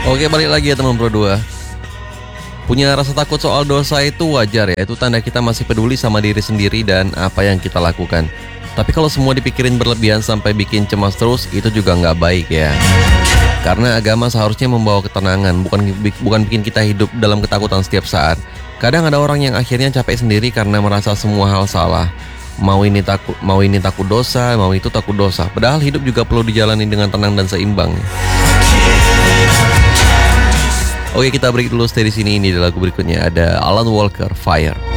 Oke, balik lagi ya teman Pro 2. Punya rasa takut soal dosa itu wajar ya. Itu tanda kita masih peduli sama diri sendiri dan apa yang kita lakukan. Tapi kalau semua dipikirin berlebihan sampai bikin cemas terus, itu juga nggak baik ya. Karena agama seharusnya membawa ketenangan, bukan bikin kita hidup dalam ketakutan setiap saat. Kadang ada orang yang akhirnya capek sendiri karena merasa semua hal salah. Mau ini takut dosa, mau itu takut dosa. Padahal hidup juga perlu dijalani dengan tenang dan seimbang. Oke, kita break dulu dari sini. Ini di lagu berikutnya ada Alan Walker, Fire.